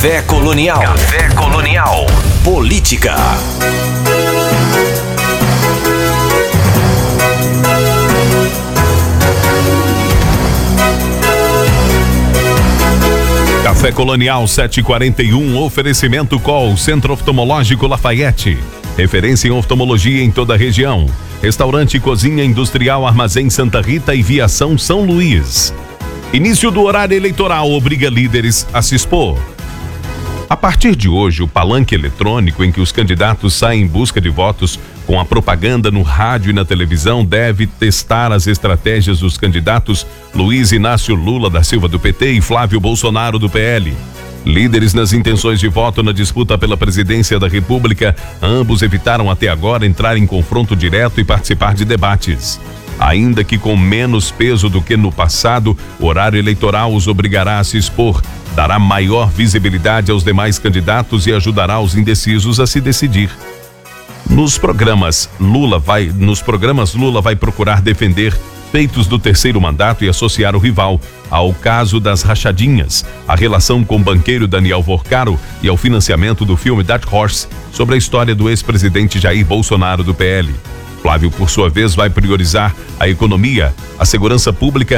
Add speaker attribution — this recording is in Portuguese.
Speaker 1: Café Colonial. Café Colonial. Política.
Speaker 2: Café Colonial 741, oferecimento Col Centro Oftalmológico Lafayette. Referência em oftalmologia em toda a região. Restaurante Cozinha Industrial Armazém Santa Rita e Viação São Luís. Início do horário eleitoral obriga líderes a se expor. A partir de hoje, o palanque eletrônico em que os candidatos saem em busca de votos com a propaganda no rádio e na televisão deve testar as estratégias dos candidatos Luiz Inácio Lula da Silva do PT e Flávio Bolsonaro do PL. Líderes nas intenções de voto na disputa pela presidência da República, ambos evitaram até agora entrar em confronto direto e participar de debates. Ainda que com menos peso do que no passado, o horário eleitoral os obrigará a se expor, dará maior visibilidade aos demais candidatos e ajudará os indecisos a se decidir. Nos programas Lula vai procurar defender feitos do terceiro mandato e associar o rival ao caso das rachadinhas, a relação com o banqueiro Daniel Vorcaro e ao financiamento do filme Dark Horse sobre a história do ex-presidente Jair Bolsonaro do PL. Flávio, por sua vez, vai priorizar a economia, a segurança pública